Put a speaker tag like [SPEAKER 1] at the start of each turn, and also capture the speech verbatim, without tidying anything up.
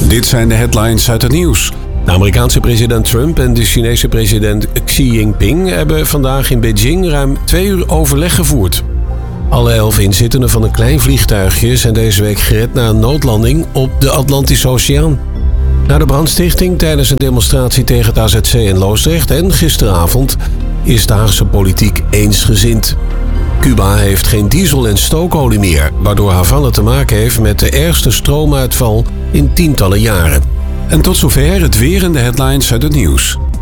[SPEAKER 1] Dit zijn de headlines uit het nieuws.
[SPEAKER 2] De Amerikaanse president Trump en de Chinese president Xi Jinping hebben vandaag in Beijing ruim twee uur overleg gevoerd. Alle elf inzittenden van een klein vliegtuigje zijn deze week gered na een noodlanding op de Atlantische Oceaan. Na de brandstichting tijdens een demonstratie tegen het A Z C in Loosdrecht en gisteravond is de Haagse politiek eensgezind. Cuba heeft geen diesel en stookolie meer, waardoor Havana te maken heeft met de ergste stroomuitval in tientallen jaren.
[SPEAKER 1] En tot zover het weer en de headlines uit het nieuws.